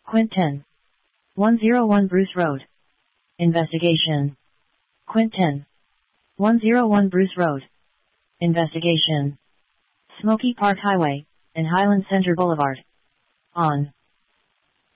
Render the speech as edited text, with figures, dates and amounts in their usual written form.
Quint 10. 101 Bruce Road. Investigation. Quint 10. 101 Bruce Road. Investigation. Smoky Park Highway, and Highland Center Boulevard. On.